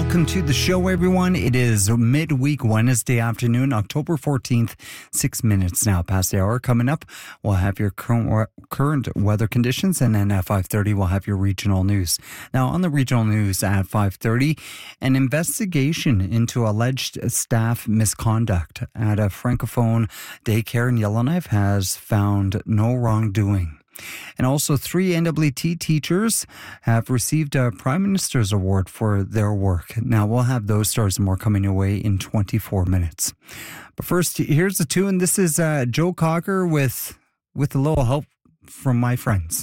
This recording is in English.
Welcome to the show, everyone. It is midweek Wednesday afternoon, October 14th, 6 minutes now past the hour. Coming up, we'll have your current weather conditions, and then at 5:30, we'll have your regional news. Now, on the regional news at 5:30, an investigation into alleged staff misconduct at a Francophone daycare in Yellowknife has found no wrongdoing. And also, 3 NWT teachers have received a Prime Minister's Award for their work. Now, we'll have those stories and more coming your way in 24 minutes. But first, here's the tune. This is Joe Cocker with a little help from my friends.